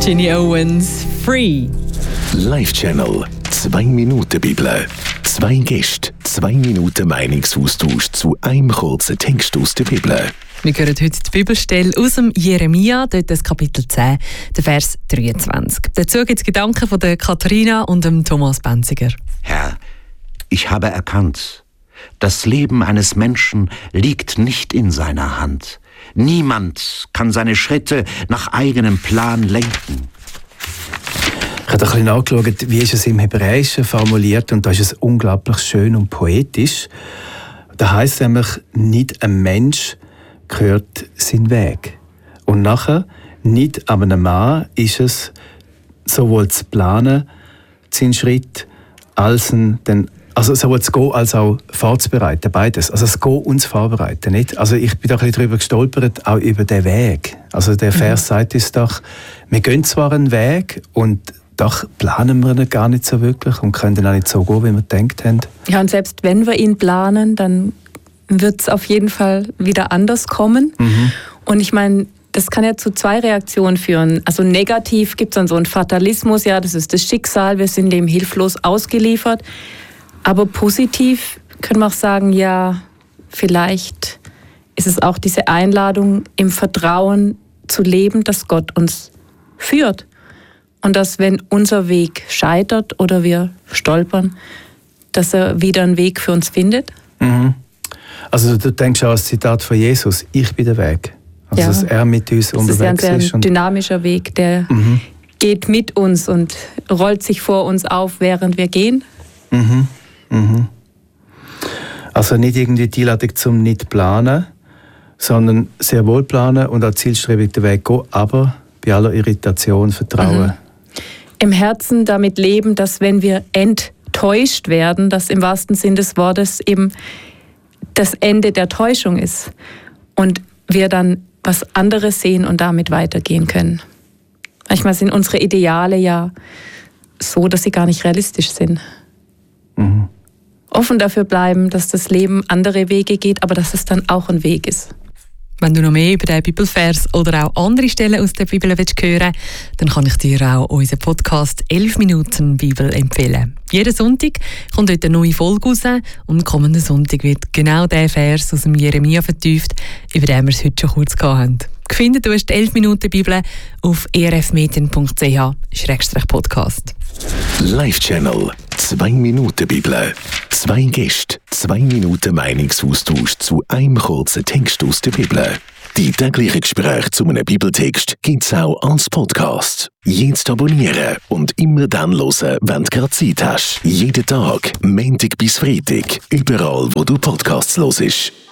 Ginny Owens, Free. Live-Channel, 2 Minuten Bibel. 2 Gäste, 2 Minuten Meinungsaustausch zu einem kurzen Text aus der Bibel. Wir hören heute die Bibelstelle aus dem Jeremia, dort das Kapitel 10, der Vers 23. Dazu gibt es Gedanken von der Katharina und dem Thomas Benziger. Herr, ich habe erkannt, das Leben eines Menschen liegt nicht in seiner Hand. Niemand kann seine Schritte nach eigenem Plan lenken. Ich habe ein bisschen nachgeschaut, wie ist es im Hebräischen formuliert, und da ist es unglaublich schön und poetisch. Da heisst nämlich, nicht ein Mensch gehört sein Weg. Und nachher, nicht an einem Mann ist es, sowohl zu planen, seinen Schritt, also sowohl zu gehen als auch vorzubereiten, beides. Also das Gehen und das Vorbereiten, nicht? Also ich bin da ein bisschen drüber gestolpert, auch über den Weg. Also der Vers sagt uns doch, wir gehen zwar einen Weg und doch planen wir ihn gar nicht so wirklich und können dann auch nicht so gehen, wie wir gedacht haben. Ja, und selbst wenn wir ihn planen, dann wird es auf jeden Fall wieder anders kommen. Und ich meine, das kann ja zu 2 Reaktionen führen. Also negativ gibt es dann so einen Fatalismus, ja, das ist das Schicksal, wir sind dem hilflos ausgeliefert. Aber positiv können wir auch sagen, ja, vielleicht ist es auch diese Einladung, im Vertrauen zu leben, dass Gott uns führt. Und dass, wenn unser Weg scheitert oder wir stolpern, dass er wieder einen Weg für uns findet. Also du denkst auch an das Zitat von Jesus, ich bin der Weg. Also ja, dass er mit uns unterwegs ist. Das ist ja ein dynamischer Weg, der geht mit uns und rollt sich vor uns auf, während wir gehen. Also nicht irgendwie die Einladung zum nicht planen, sondern sehr wohl planen und auch zielstrebig den Weg gehen, aber bei aller Irritation vertrauen. Im Herzen damit leben, dass wenn wir enttäuscht werden, dass im wahrsten Sinn des Wortes eben das Ende der Täuschung ist und wir dann was anderes sehen und damit weitergehen können. Manchmal sind unsere Ideale ja so, dass sie gar nicht realistisch sind. Offen dafür bleiben, dass das Leben andere Wege geht, aber dass es dann auch ein Weg ist. Wenn du noch mehr über den Bibelvers oder auch andere Stellen aus der Bibel hören willst, dann kann ich dir auch unseren Podcast 11 Minuten Bibel empfehlen. Jeden Sonntag kommt dort eine neue Folge raus und kommenden Sonntag wird genau der Vers aus dem Jeremia vertieft, über den wir es heute schon kurz gehabt haben. Findet du die 11 Minuten Bibel auf erfmedien.ch/podcast. Live-Channel, 2 Minuten Bibel. 2 Gäste, 2 Minuten Meinungsaustausch zu einem kurzen Text aus der Bibel. Die täglichen Gespräche zu einem Bibeltext gibt es auch als Podcast. Jetzt abonnieren und immer dann hören, wenn du gerade Zeit hast. Jeden Tag, Montag bis Freitag, überall, wo du Podcasts hörst.